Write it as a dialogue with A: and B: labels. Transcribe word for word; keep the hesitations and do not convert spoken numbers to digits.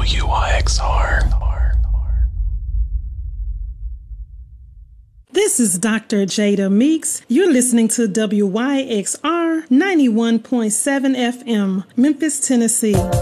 A: W Y X R.
B: This is Doctor Jada Meeks. You're listening to W Y X R ninety-one point seven F M, Memphis, Tennessee.